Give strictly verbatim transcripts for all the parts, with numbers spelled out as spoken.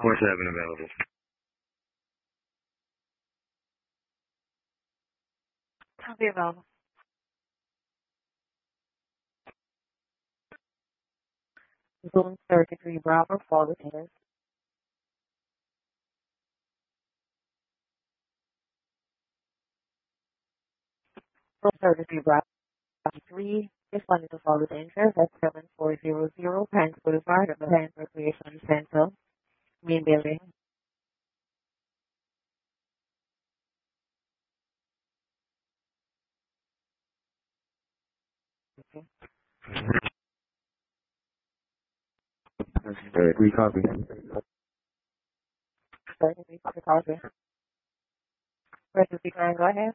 four seven available. I'll be available. Zone thirty-three Bravo, four retainers. Zone thirty-three Bravo, three, responding to four retainers at seven four zero zero Pines Boulevard at the Pines Recreation Center, main building. Okay. Uh, we copy. thirty-three, copy, copy. Press the speaker and go ahead.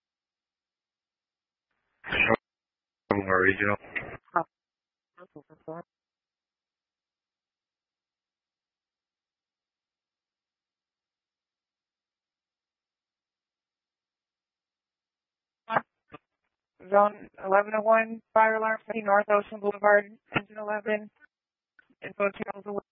More regional. Zone eleven oh one, fire alarm, North Ocean Boulevard, engine eleven, info channels away.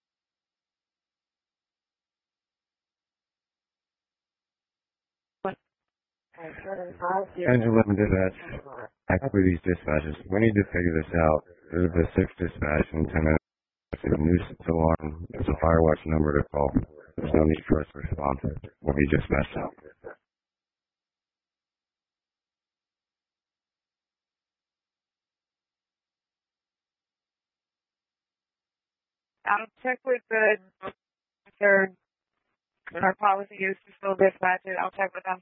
Engine eleven dispatch. Activities dispatches. We need to figure this out. There's a six dispatch in ten minutes. It's a nuisance alarm. It's a fire watch number to call. There's no need for us to respond. We'll be dispatched out. I'll check with the third. Our policy is to still dispatch it. I'll check with them.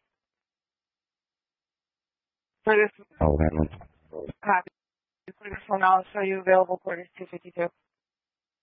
For this Oh, that one. copy, for this one, I'll show you available quarters two fifty-two.